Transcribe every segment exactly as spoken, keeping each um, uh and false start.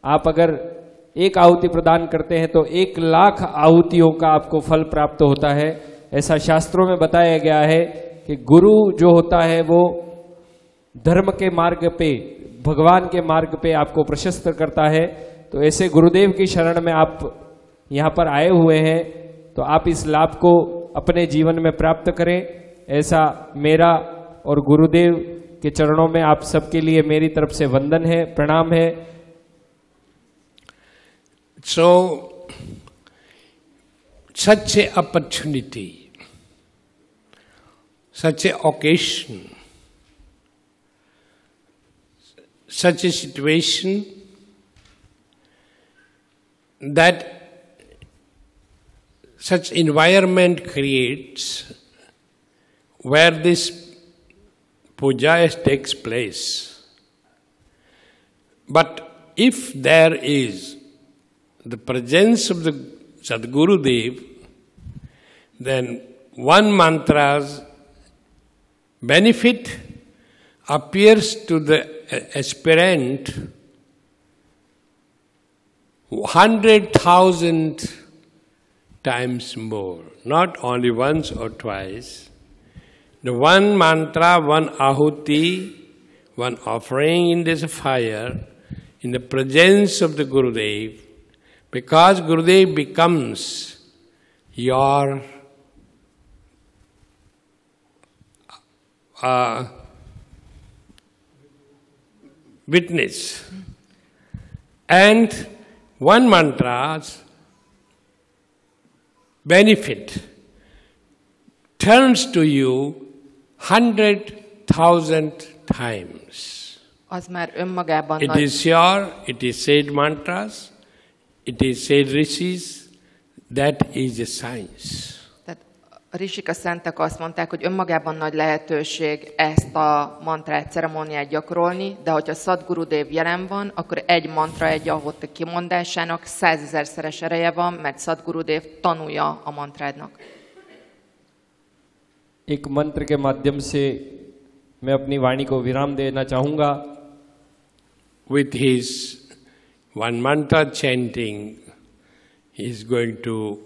आप अगर एक आहुति प्रदान करते हैं तो एक लाख आहुतियों का आपको फल प्राप्त होता है। ऐसा शास्त्रों में बताया गया है कि गुरु जो होता है वो धर्म के मार्ग पे, भगवान के मार्ग पे आपको प्रशस्त करता है। तो ऐसे गुरुदेव की शरण में आप यहाँ पर आए हुए हैं, तो आप इस लाभ को अपने जीवन में प्राप्त करें, ऐसा मेरा और गुरुदेव के चरणों में आप सबके लिए मेरी तरफ से वंदन है, प्रणाम है। So, such a opportunity, such a occasion, such a situation that such environment creates where this puja takes place. But if there is the presence of the Sadguru Dev, then one mantra's benefit appears to the aspirant hundred thousand times more, not only once or twice. The one mantra, one ahuti, one offering in this fire, in the presence of the Gurudev, because Gurudev becomes your uh, witness, and one mantra's benefit turns to you hundred thousand times. Az már önmagában It nagy... is your, it is said mantras, it is said rishis, that is a science. Tehát a rishik, a szentek azt mondták, hogy önmagában nagy lehetőség ezt a mantrát, ceremóniát gyakorolni, de hogyha Sadgurudev jelen van, akkor egy mantra, egy ahoti kimondásának százezerszeres ereje van, mert Sadgurudev tanulja a mantrádnak. एक मंत्र के माध्यम से मैं अपनी वाणी को विराम देना चाहूंगा। With his one mantra chanting, he is going to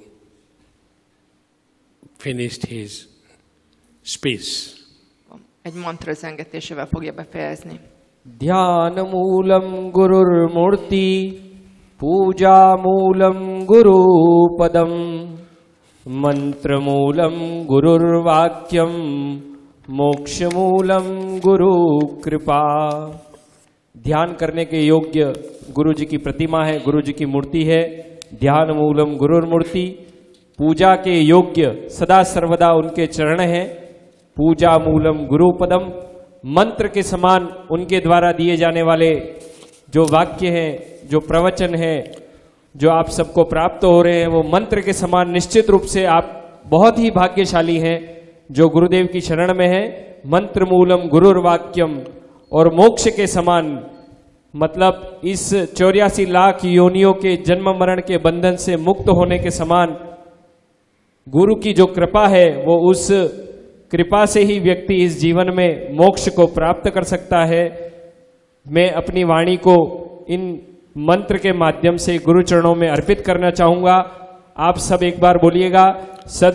finish his speech. Egy mantra zengetésével fogja befejezni. ध्यान मूलम गुरुर्मूर्ति, पूजा मूलम गुरुपदम, मंत्र मूलम गुरुर्वाक्यम, मोक्ष मूलम गुरु कृपा। ध्यान करने के योग्य गुरु जी की प्रतिमा है, गुरु जी की मूर्ति है। ध्यान मूलम गुरुर्मूर्ति, पूजा के योग्य सदा सर्वदा उनके चरण हैं। पूजा मूलम गुरुपदम, मंत्र के समान उनके द्वारा दिए जाने वाले जो वाक्य हैं, जो प्रवचन है, जो आप सबको प्राप्त हो रहे हैं, वो मंत्र के समान निश्चित रूप से आप बहुत ही भाग्यशाली हैं जो गुरुदेव की शरण में है। मंत्र मूलम गुरुर्वाक्यम, और मोक्ष के समान, मतलब इस चौरासी लाख योनियों के जन्म मरण के बंधन से मुक्त होने के समान गुरु की जो कृपा है, वो उस कृपा से ही व्यक्ति इस जीवन में मोक्ष को प्राप्त कर सकता है। मैं अपनी वाणी को इन मंत्र के माध्यम से गुरु चरणों में अर्पित करना चाहूंगा। आप सब एक बार बोलिएगा, सद